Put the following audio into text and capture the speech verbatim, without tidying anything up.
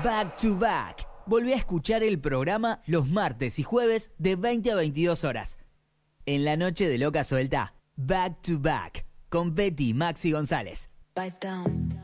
Back to Back. Volví a escuchar el programa los martes y jueves de veinte a veintidós horas. En la noche de Loca Suelta, Back to Back, con Betty, Maxi González. Bites down.